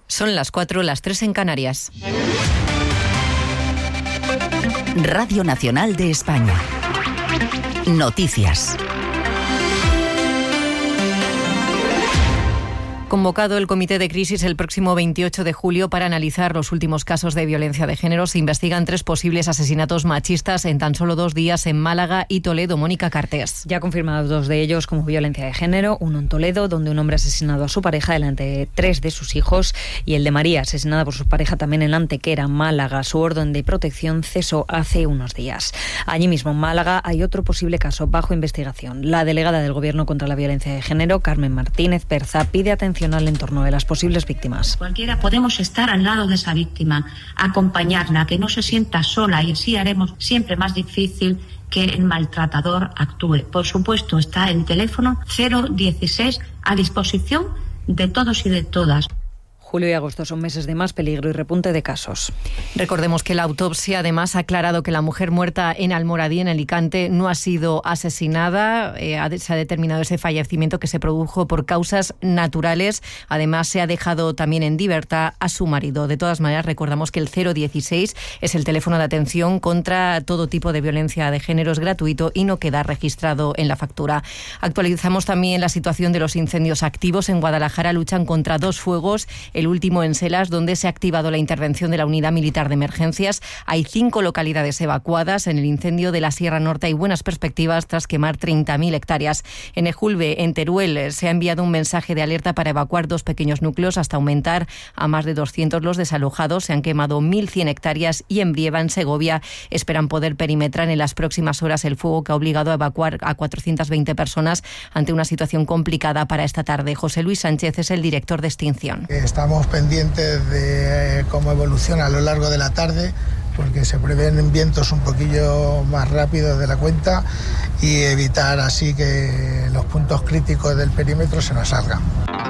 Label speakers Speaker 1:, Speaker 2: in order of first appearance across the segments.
Speaker 1: Son las 4, las 3 en Canarias.
Speaker 2: Radio Nacional de España. Noticias.
Speaker 1: Convocado el Comité de Crisis el próximo 28 de julio para analizar los últimos casos de violencia de género. Se investigan 3 posibles asesinatos machistas en tan solo 2 días en Málaga y Toledo. Mónica Cartés.
Speaker 3: Ya confirmados 2 de ellos como violencia de género, uno en Toledo, donde un hombre ha asesinado a su pareja delante de 3 de sus hijos, y el de María, asesinada por su pareja también en Antequera, Málaga. Su orden de protección cesó hace unos días. Allí mismo en Málaga hay otro posible caso bajo investigación. La delegada del Gobierno contra la violencia de género, Carmen Martínez Perza, pide atención al entorno de las posibles víctimas.
Speaker 4: Cualquiera podemos estar al lado de esa víctima, acompañarla, que no se sienta sola, y así haremos siempre más difícil que el maltratador actúe. Por supuesto, está el teléfono 016 a disposición de todos y de todas.
Speaker 3: Julio y agosto son meses de más peligro y repunte de casos.
Speaker 1: Recordemos que la autopsia además ha aclarado que la mujer muerta en Almoradí, en Alicante, no ha sido asesinada. Se ha determinado ese fallecimiento que se produjo por causas naturales. Además, se ha dejado también en libertad a su marido. De todas maneras, recordamos que el 016 es el teléfono de atención contra todo tipo de violencia de género, es gratuito y no queda registrado en la factura. Actualizamos también la situación de los incendios activos. En Guadalajara luchan contra 2 fuegos. El último en Selas, donde se ha activado la intervención de la Unidad Militar de Emergencias. Hay 5 localidades evacuadas. En el incendio de la Sierra Norte hay buenas perspectivas tras quemar 30.000 hectáreas. En Ejulbe, en Teruel, se ha enviado un mensaje de alerta para evacuar 2 pequeños núcleos hasta aumentar a más de 200 los desalojados. Se han quemado 1.100 hectáreas y en Brieva, en Segovia, esperan poder perimetrar en las próximas horas el fuego que ha obligado a evacuar a 420 personas ante una situación complicada para esta tarde. José Luis Sánchez es el director de extinción.
Speaker 5: Estamos pendientes de cómo evoluciona a lo largo de la tarde, porque se prevén vientos un poquillo más rápidos de la cuenta, y evitar así que los puntos críticos del perímetro se nos salgan.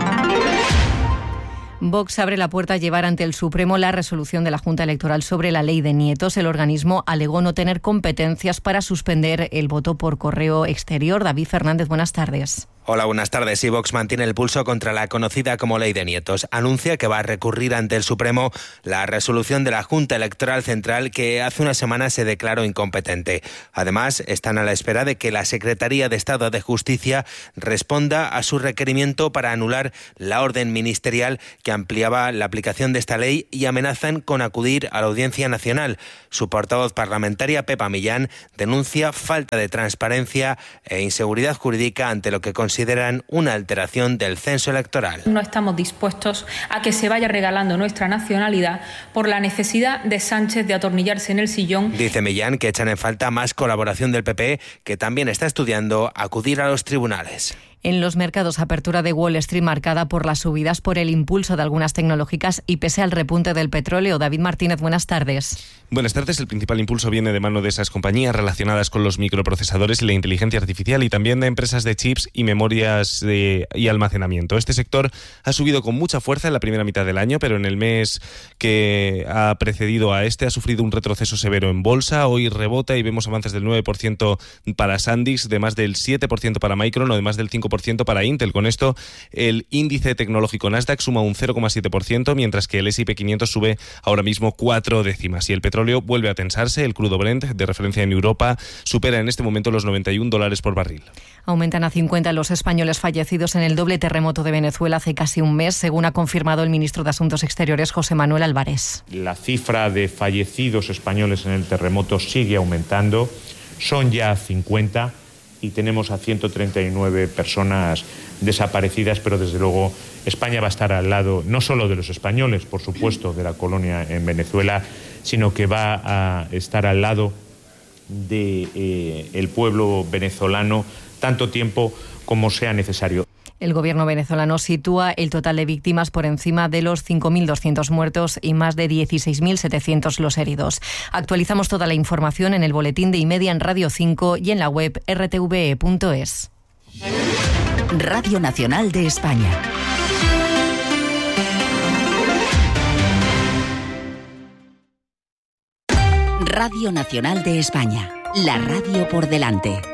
Speaker 1: Vox abre la puerta a llevar ante el Supremo la resolución de la Junta Electoral sobre la ley de nietos. El organismo alegó no tener competencias para suspender el voto por correo exterior. David Fernández, buenas tardes.
Speaker 6: Hola, buenas tardes. Vox mantiene el pulso contra la conocida como Ley de Nietos. Anuncia que va a recurrir ante el Supremo la resolución de la Junta Electoral Central, que hace una semana se declaró incompetente. Además, están a la espera de que la Secretaría de Estado de Justicia responda a su requerimiento para anular la orden ministerial que ampliaba la aplicación de esta ley, y amenazan con acudir a la Audiencia Nacional. Su portavoz parlamentaria, Pepa Millán, denuncia falta de transparencia e inseguridad jurídica ante lo que consideran una alteración del censo electoral.
Speaker 7: No estamos dispuestos a que se vaya regalando nuestra nacionalidad por la necesidad de Sánchez de atornillarse en el sillón.
Speaker 6: Dice Millán que echan en falta más colaboración del PP, que también está estudiando acudir a los tribunales.
Speaker 1: En los mercados, apertura de Wall Street marcada por las subidas por el impulso de algunas tecnológicas y pese al repunte del petróleo. David Martínez, buenas tardes.
Speaker 8: Buenas tardes. El principal impulso viene de mano de esas compañías relacionadas con los microprocesadores y la inteligencia artificial, y también de empresas de chips y memorias y almacenamiento. Este sector ha subido con mucha fuerza en la primera mitad del año, pero en el mes que ha precedido a este ha sufrido un retroceso severo en bolsa. Hoy rebota y vemos avances del 9% para SanDisk, de más del 7% para Micron o de más del 5% para Intel. Con esto, el índice tecnológico Nasdaq suma un 0,7%, mientras que el S&P 500 sube ahora mismo 4 décimas. Y el petróleo vuelve a tensarse. El crudo Brent, de referencia en Europa, supera en este momento los $91 por barril.
Speaker 1: Aumentan a 50 los españoles fallecidos en el doble terremoto de Venezuela hace casi un mes, según ha confirmado el ministro de Asuntos Exteriores, José Manuel Álvarez.
Speaker 9: La cifra de fallecidos españoles en el terremoto sigue aumentando. Son ya 50 y tenemos a 139 personas desaparecidas, pero desde luego España va a estar al lado no solo de los españoles, por supuesto, de la colonia en Venezuela, sino que va a estar al lado del pueblo venezolano tanto tiempo como sea necesario.
Speaker 1: El gobierno venezolano sitúa el total de víctimas por encima de los 5.200 muertos y más de 16.700 los heridos. Actualizamos toda la información en el boletín de Y-Media en Radio 5 y en la web rtve.es.
Speaker 2: Radio Nacional de España. Radio Nacional de España. La radio por delante.